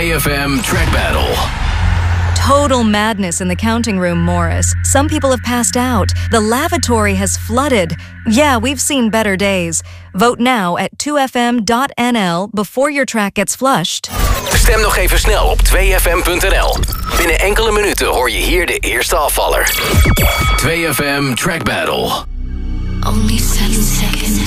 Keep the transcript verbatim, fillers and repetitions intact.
twee F M Track Battle. Total madness in the counting room, Morris. Some people have passed out. The lavatory has flooded. Yeah, we've seen better days. Vote now at two f m dot n l before your track gets flushed. Stem nog even snel op twee f m punt n l. Binnen enkele minuten hoor je hier de eerste afvaller. twee F M Track Battle. Only seven seconds.